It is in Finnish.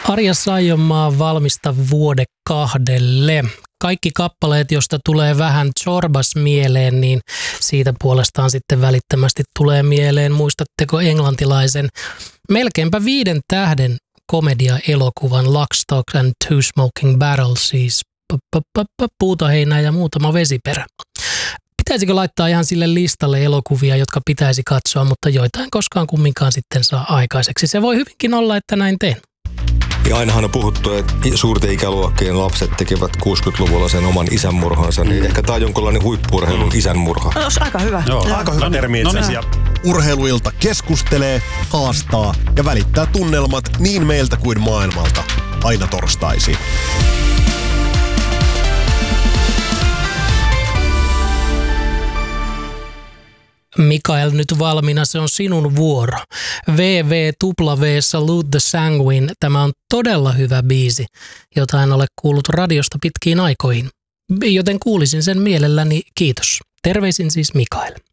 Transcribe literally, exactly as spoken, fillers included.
Arja Saijonmaa valmista vuode kahdelle. Kaikki kappaleet, josta tulee vähän Zorbas mieleen, niin siitä puolestaan sitten välittömästi tulee mieleen. Muistatteko englantilaisen melkeinpä viiden tähden komedia-elokuvan Lock, Stock and Two Smoking Barrels, siis puutoheinää ja muutama vesiperä. Pitäisikö laittaa ihan sille listalle elokuvia, jotka pitäisi katsoa, mutta joita en koskaan kumminkaan sitten saa aikaiseksi. Se voi hyvinkin olla, että näin teen. Ja ainahan on puhuttu, että suurten ikäluokkien lapset tekevät kuusikymmentäluvulla sen oman isänmurhansa, niin ehkä tämä on jonkinlainen huippu-urheilun isänmurha. No, aika hyvä. Joo, aika hyvä termi itse asiassa. Urheiluilta keskustelee, haastaa ja välittää tunnelmat niin meiltä kuin maailmalta. Aina torstaisin. Mikael nyt valmiina, se on sinun vuoro. V V W Salute the Sanguine, tämä on todella hyvä biisi, jota en ole kuullut radiosta pitkiin aikoihin. Joten kuulisin sen mielelläni, kiitos. Terveisin siis Mikael.